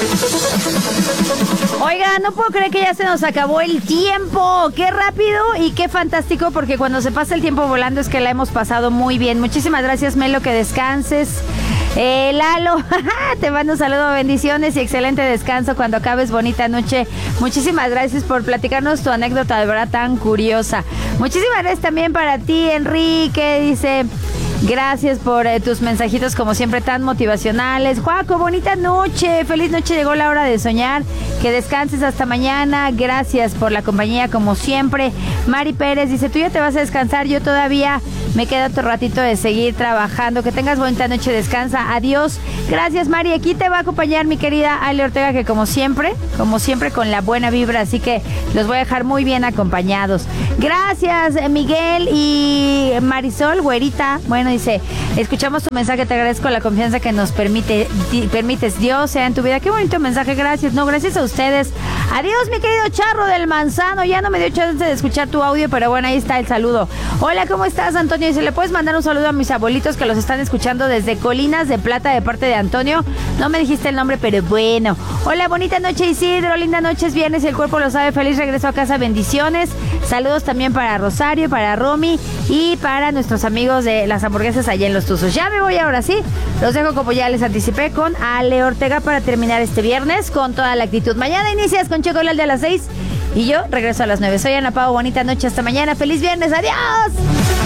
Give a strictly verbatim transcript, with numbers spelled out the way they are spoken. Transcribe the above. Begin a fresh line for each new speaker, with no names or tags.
Oiga, no puedo creer que ya se nos acabó el tiempo. Qué rápido y qué fantástico, porque cuando se pasa el tiempo volando es que la hemos pasado muy bien. Muchísimas gracias, Melo, que descanses. Eh, Lalo, te mando un saludo, bendiciones y excelente descanso cuando acabes. Bonita noche. Muchísimas gracias por platicarnos tu anécdota, de verdad tan curiosa. Muchísimas gracias también para ti, Enrique. Dice... Gracias por eh, tus mensajitos, como siempre, tan motivacionales. Juaco, bonita noche. Feliz noche, llegó la hora de soñar. Que descanses hasta mañana. Gracias por la compañía, como siempre. Mari Pérez dice, tú ya te vas a descansar. Yo todavía me queda otro ratito de seguir trabajando. Que tengas bonita noche, descansa. Adiós. Gracias, Mari. Aquí te va a acompañar mi querida Ale Ortega, que como siempre, como siempre, con la buena vibra. Así que los voy a dejar muy bien acompañados. Gracias, Miguel y Marisol, güerita. Bueno, dice, escuchamos tu mensaje, te agradezco la confianza que nos permite, di, permites, Dios sea en tu vida. Qué bonito mensaje, gracias. No, gracias a ustedes. Adiós, mi querido Charro del Manzano. Ya no me dio chance de escuchar tu audio, pero bueno, ahí está el saludo. Hola, ¿cómo estás, Antonio? Dice, ¿le puedes mandar un saludo a mis abuelitos que los están escuchando desde Colinas de Plata de parte de Antonio? No me dijiste el nombre, pero bueno. Hola, bonita noche, Isidro. Linda noche, es viernes, el cuerpo lo sabe. Feliz regreso a casa, bendiciones. Saludos también para Rosario, para Romy y para nuestros amigos de las hamburguesas allá en Los Tuzos. Ya me voy ahora sí. Los dejo, como ya les anticipé, con Ale Ortega para terminar este viernes con toda la actitud. Mañana inicias con Checo Lalde a las seis y yo regreso a las nueve. Soy Ana Pau, bonita noche, hasta mañana. Feliz viernes, adiós.